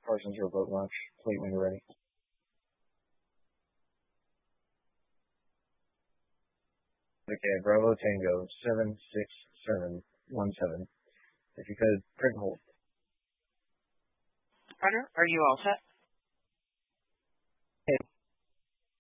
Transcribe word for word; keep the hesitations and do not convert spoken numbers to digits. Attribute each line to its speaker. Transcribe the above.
Speaker 1: Parsons Rowboat Launch. Fleet when you're ready. Okay, Bravo Tango seven six seven one seven. If you could, print hold.
Speaker 2: Carter, are you all set?